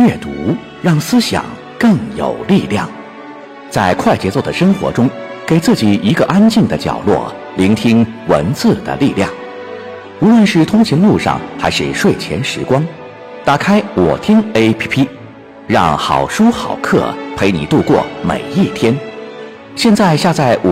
阅读，让思想更有力量。在快节奏的生活中，给自己一个安静的角落，聆听文字的力量。无论是通勤路上还是睡前时光，打开我听 APP， 让好书好课陪你度过每一天。现在下载